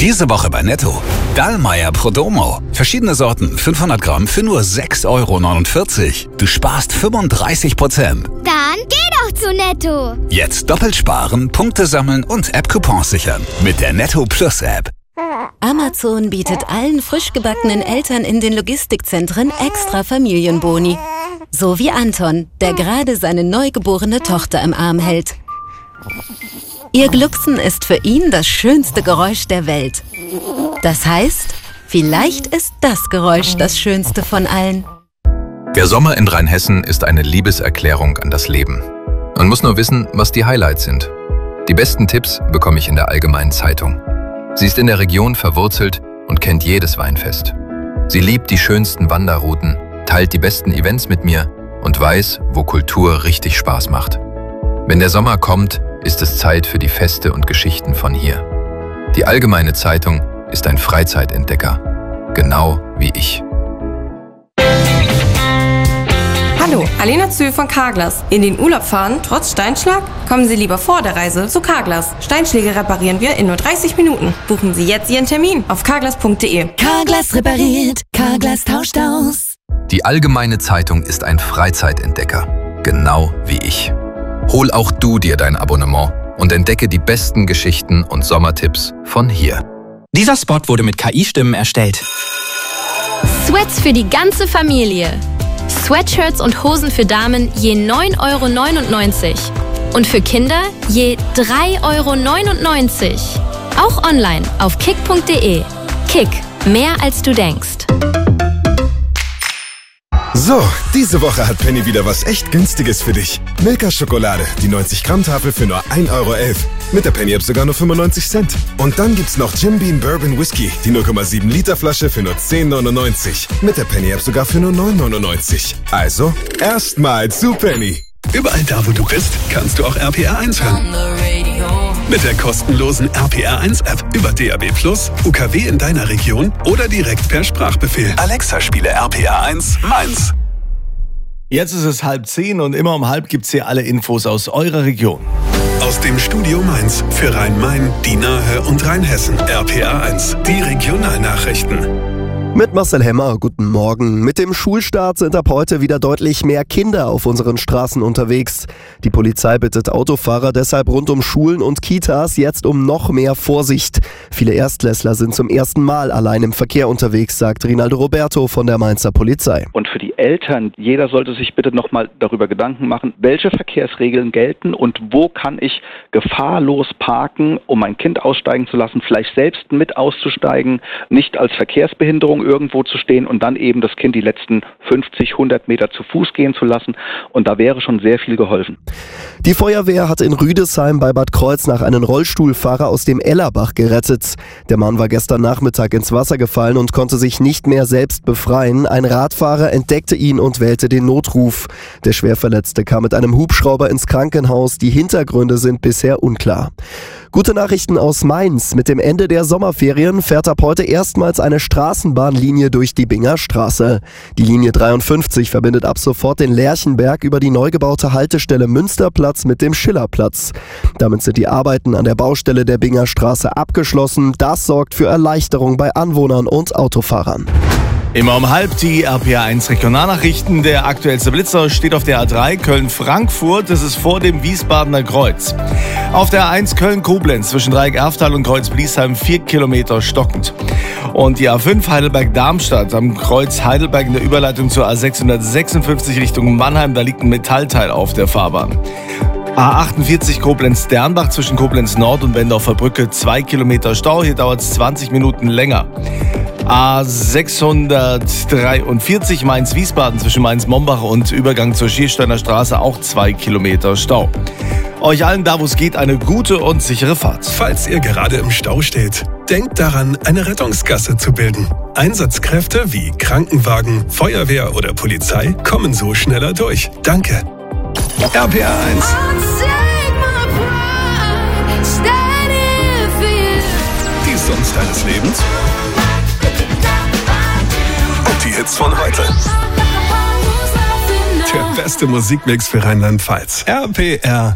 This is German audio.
Diese Woche bei Netto. Dallmayr Prodomo. Verschiedene Sorten, 500 Gramm für nur 6,49 €. Du sparst 35%. Dann geh doch zu Netto. Jetzt doppelt sparen, Punkte sammeln und App-Coupons sichern. Mit der Netto Plus App. Amazon bietet allen frisch gebackenen Eltern in den Logistikzentren extra Familienboni. So wie Anton, der gerade seine neugeborene Tochter im Arm hält. Ihr Glucksen ist für ihn das schönste Geräusch der Welt. Das heißt, vielleicht ist das Geräusch das schönste von allen. Der Sommer in Rheinhessen ist eine Liebeserklärung an das Leben. Man muss nur wissen, was die Highlights sind. Die besten Tipps bekomme ich in der Allgemeinen Zeitung. Sie ist in der Region verwurzelt und kennt jedes Weinfest. Sie liebt die schönsten Wanderrouten, teilt die besten Events mit mir und weiß, wo Kultur richtig Spaß macht. Wenn der Sommer kommt, ist es Zeit für die Feste und Geschichten von hier. Die Allgemeine Zeitung ist ein Freizeitentdecker, genau wie ich. Hallo, Alena Zühl von Carglass. In den Urlaub fahren, trotz Steinschlag? Kommen Sie lieber vor der Reise zu Carglass. Steinschläge reparieren wir in nur 30 Minuten. Buchen Sie jetzt Ihren Termin auf carglass.de. Carglass repariert, Carglass tauscht aus. Die Allgemeine Zeitung ist ein Freizeitentdecker, genau wie ich. Hol auch du dir dein Abonnement und entdecke die besten Geschichten und Sommertipps von hier. Dieser Spot wurde mit KI-Stimmen erstellt. Sweats für die ganze Familie. Sweatshirts und Hosen für Damen je 9,99 € und für Kinder je 3,99 €. Auch online auf kick.de. Kick, mehr als du denkst. So, diese Woche hat Penny wieder was echt Günstiges für dich. Milka Schokolade, die 90-Gramm-Tafel für nur 1,11 €. Mit der Penny-App sogar nur 95 Cent. Und dann gibt's noch Jim Beam Bourbon Whisky, die 0,7 Liter Flasche für nur 10,99 €. Mit der Penny-App sogar für nur 9,99 €. Also, erstmal zu Penny. Überall da, wo du bist, kannst du auch RPR1 hören. Mit der kostenlosen RPR1-App über DAB+, UKW in deiner Region oder direkt per Sprachbefehl. Alexa, spiele RPR1 Mainz. Jetzt ist es 9:30 und immer um 9:30 gibt's hier alle Infos aus eurer Region. Aus dem Studio Mainz für Rhein-Main, die Nahe und Rheinhessen. RPR1, die Regionalnachrichten. Mit Marcel Hemmer, guten Morgen. Mit dem Schulstart sind ab heute wieder deutlich mehr Kinder auf unseren Straßen unterwegs. Die Polizei bittet Autofahrer deshalb rund um Schulen und Kitas jetzt um noch mehr Vorsicht. Viele Erstklässler sind zum ersten Mal allein im Verkehr unterwegs, sagt Rinaldo Roberto von der Mainzer Polizei. Und für die Eltern, jeder sollte sich bitte nochmal darüber Gedanken machen, welche Verkehrsregeln gelten und wo kann ich gefahrlos parken, um mein Kind aussteigen zu lassen, vielleicht selbst mit auszusteigen, nicht als Verkehrsbehinderung irgendwo zu stehen und dann eben das Kind die letzten 50, 100 Meter zu Fuß gehen zu lassen. Und da wäre schon sehr viel geholfen. Die Feuerwehr hat in Rüdesheim bei Bad Kreuznach einen Rollstuhlfahrer aus dem Ellerbach gerettet. Der Mann war gestern Nachmittag ins Wasser gefallen und konnte sich nicht mehr selbst befreien. Ein Radfahrer entdeckte ihn und wählte den Notruf. Der Schwerverletzte kam mit einem Hubschrauber ins Krankenhaus. Die Hintergründe sind bisher unklar. Gute Nachrichten aus Mainz. Mit dem Ende der Sommerferien fährt ab heute erstmals eine Straßenbahnlinie durch die Binger Straße. Die Linie 53 verbindet ab sofort den Lerchenberg über die neu gebaute Haltestelle Münsterplatz mit dem Schillerplatz. Damit sind die Arbeiten an der Baustelle der Binger Straße abgeschlossen. Das sorgt für Erleichterung bei Anwohnern und Autofahrern. Immer um 9:30 die RPR1 Regionalnachrichten. Der aktuellste Blitzer steht auf der A3 Köln-Frankfurt. Das ist vor dem Wiesbadener Kreuz. Auf der A1 Köln-Koblenz zwischen Dreieck-Erftal und Kreuz-Bliesheim 4 Kilometer stockend. Und die A5 Heidelberg-Darmstadt am Kreuz Heidelberg in der Überleitung zur A656 Richtung Mannheim. Da liegt ein Metallteil auf der Fahrbahn. A48 Koblenz-Dernbach zwischen Koblenz Nord und Bendorfer Brücke 2 Kilometer Stau. Hier dauert es 20 Minuten länger. A643 Mainz-Wiesbaden zwischen Mainz-Mombach und Übergang zur Schiersteiner Straße auch 2 Kilometer Stau. Euch allen da, wo es geht, eine gute und sichere Fahrt. Falls ihr gerade im Stau steht, denkt daran, eine Rettungsgasse zu bilden. Einsatzkräfte wie Krankenwagen, Feuerwehr oder Polizei kommen so schneller durch. Danke. RPR1. Die Songs deines Lebens. Und die Hits von heute. Der beste Musikmix für Rheinland-Pfalz. RPR